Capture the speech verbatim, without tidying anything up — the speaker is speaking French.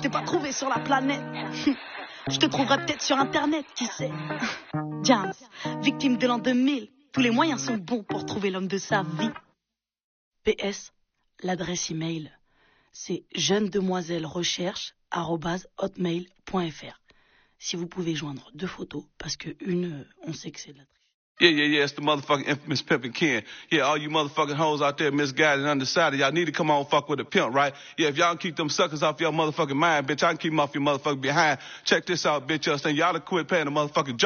t'ai pas trouvé sur la planète. Je te trouverai peut-être sur internet, qui sait. Jams, victime de l'an deux mille. Tous les moyens sont bons pour trouver l'homme de sa vie. P S, l'adresse email, c'est jeune demoiselle recherche arobase hotmail point f r. Si vous pouvez joindre deux photos, parce que une, on sait que c'est de la triche. Yeah, yeah, yeah, it's the motherfucking infamous Pimpin' Ken. Yeah, all you motherfucking hoes out there misguided and undecided, y'all need to come on fuck with a pimp, right? Yeah, if y'all can keep them suckers off your motherfucking mind, bitch, I can keep them off your motherfucking behind. Check this out, bitch, y'all saying y'all to quit paying the motherfucking